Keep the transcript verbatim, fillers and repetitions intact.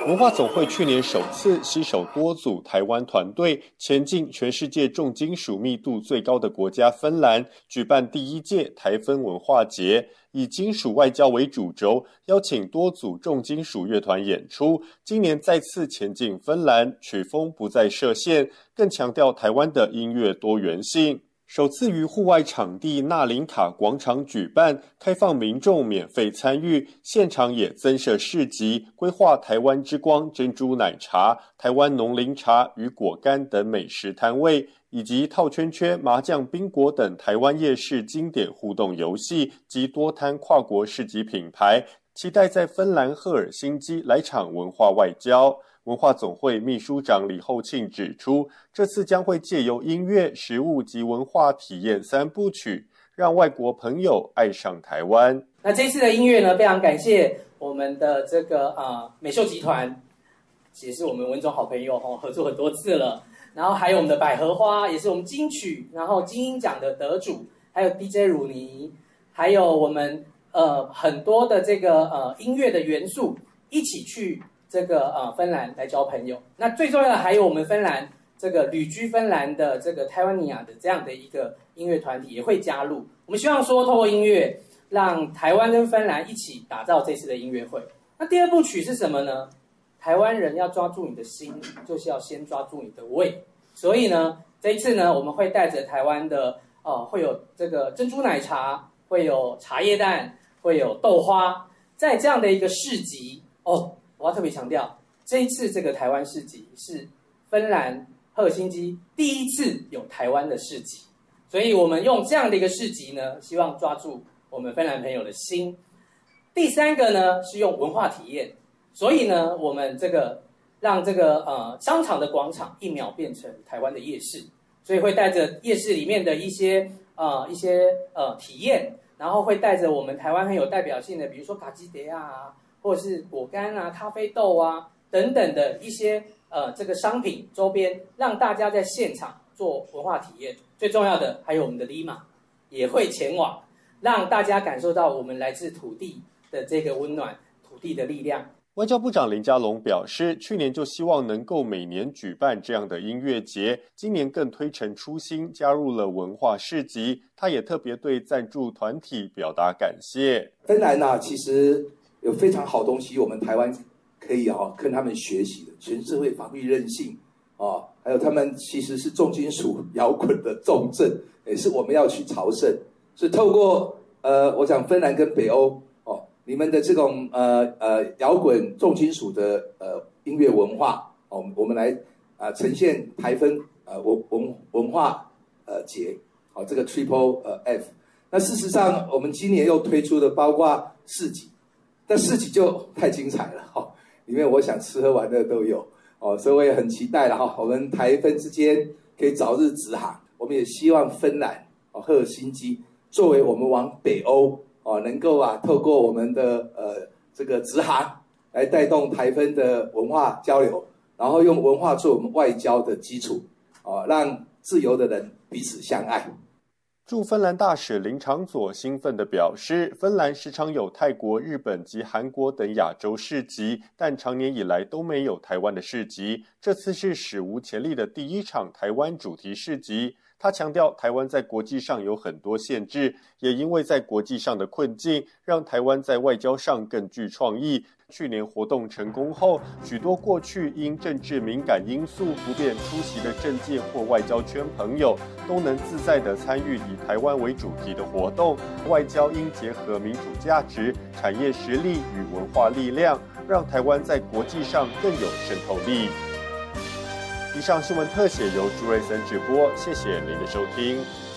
文化总会去年首次携手多组台湾团队，前进全世界重金属密度最高的国家芬兰，举办第一届台芬文化节，以金属外交为主轴，邀请多组重金属乐团演出。今年再次前进芬兰，曲风不再设限，更强调台湾的音乐多元性。首次于户外场地纳林卡广场举办，开放民众免费参与，现场也增设市集，规划台湾之光珍珠奶茶、台湾农林茶与果干等美食摊位，以及套圈圈、麻将、宾果等台湾夜市经典互动游戏及多摊跨国市集品牌，期待在芬兰赫尔辛基来场文化外交。文化总会秘书长李厚庆指出，这次将会借由音乐、食物及文化体验三部曲，让外国朋友爱上台湾。 那这次的音乐呢，非常感谢我们的这个呃美秀集团，也是我们文总好朋友哦，合作很多次了。然后还有我们的百合花，也是我们金曲，然后金鹰奖的得主，还有 D J 鲁尼，还有我们呃很多的这个呃音乐的元素，一起去这个呃芬兰来交朋友。那最重要的还有我们芬兰这个旅居芬兰的这个台湾尼亚的这样的一个音乐团体也会加入。我们希望说透过音乐让台湾跟芬兰一起打造这次的音乐会。那第二部曲是什么呢？台湾人要抓住你的心，就是要先抓住你的胃。所以呢，这一次呢，我们会带着台湾的呃会有这个珍珠奶茶，会有茶叶蛋，会有豆花，在这样的一个市集哦。我要特别强调，这一次这个台湾市集是芬兰赫尔辛基第一次有台湾的市集，所以我们用这样的一个市集呢，希望抓住我们芬兰朋友的心。第三个呢是用文化体验，所以呢我们这个让这个呃商场的广场一秒变成台湾的夜市，所以会带着夜市里面的一些呃一些呃体验，然后会带着我们台湾很有代表性的，比如说卡基德啊，或者是果干啊、咖啡豆啊等等的一些呃这个商品周边，让大家在现场做文化体验。最重要的还有我们的 Lima 也会前往，让大家感受到我们来自土地的这个温暖，土地的力量。 外交部长林佳龙表示，去年就希望能够每年举办这样的音乐节，今年更推陈出新，加入了文化市集。他也特别对赞助团体表达感谢。 芬兰啊，其实有非常好东西，我们台湾可以啊跟他们学习的，全社会法律韧性啊，还有他们其实是重金属摇滚的重镇，也是我们要去朝圣。是透过呃，我讲芬兰跟北欧哦，你们的这种呃呃摇滚重金属的呃音乐文化哦，我们来啊、呃、呈现台芬呃文文文化呃节哦，这个 Triple 呃 F。那事实上，我们今年又推出的包括市集。但市集就太精彩了哈、哦，里面我想吃喝玩乐都有哦，所以我也很期待了哈、哦，我们台芬之间可以早日直航。我们也希望芬兰哦赫尔辛基作为我们往北欧哦，能够啊透过我们的呃这个直航来带动台芬的文化交流，然后用文化做我们外交的基础哦，让自由的人彼此相爱。 驻芬兰大使林长佐兴奋地表示，芬兰时常有泰国、日本及韩国等亚洲市集，但长年以来都没有台湾的市集，这次是史无前例的第一场台湾主题市集。他强调，台湾在国际上有很多限制，也因为在国际上的困境，让台湾在外交上更具创意。去年活动成功后，许多过去因政治敏感因素不便出席的政界或外交圈朋友，都能自在地参与以台湾为主题的活动。外交应结合民主价值、产业实力与文化力量，让台湾在国际上更有渗透力。以上新闻特写由朱瑞森直播，谢谢您的收听。